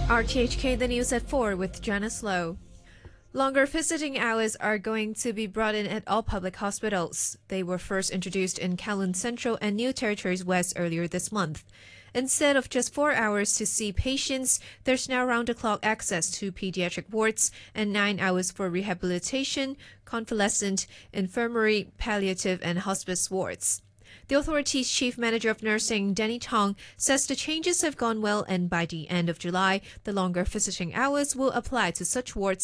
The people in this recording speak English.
RTHK The News at 4 with Janice Lowe. Longer visiting hours are going to be brought in at all public hospitals. They were first introduced in Kowloon Central and New Territories West earlier this month. Instead of just 4 hours to see patients, there's now round-the-clock access to pediatric wards and 9 hours for rehabilitation, convalescent, infirmary, palliative, and hospice wards. The authority's chief manager of nursing, Danny Tong, says the changes have gone well, and by the end of July, the longer visiting hours will apply to such wards